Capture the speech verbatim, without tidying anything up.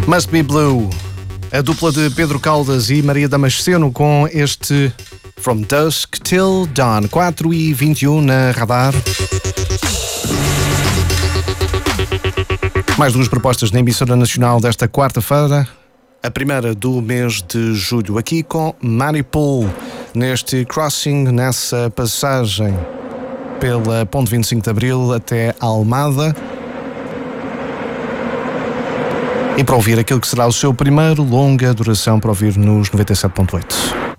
Must Be Blue, a dupla de Pedro Caldas e Maria Damasceno com este From Dusk Till Dawn, quatro e vinte e um na Radar. Mais duas propostas na emissora nacional desta quarta-feira, a primeira do mês de julho, aqui com Mariupol, neste crossing, nessa passagem pela Ponte vinte e cinco de Abril até Almada. E para ouvir aquilo que será o seu primeiro longa duração para ouvir nos noventa e sete ponto oito.